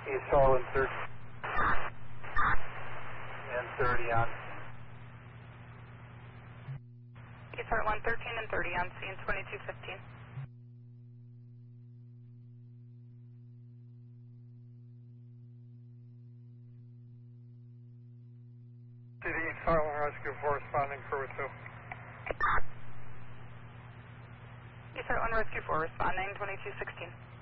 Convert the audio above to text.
East Harlan 30 and 30 on. East Harlan 13 and 30 on scene 2215. City East Harlan Rescue 4 responding crew 2. East Harlan Rescue 4 responding 2216.